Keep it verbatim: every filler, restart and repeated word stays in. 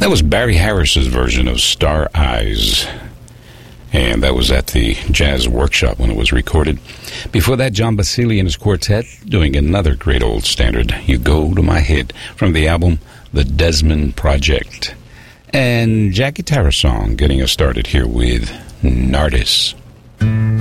That was Barry Harris's version of Star Eyes. And that was at the Jazz Workshop when it was recorded. Before that, John Basili and his quartet doing another great old standard, You Go to My Head, from the album The Desmond Project. And Jackie Tarasong getting us started here with Nardis.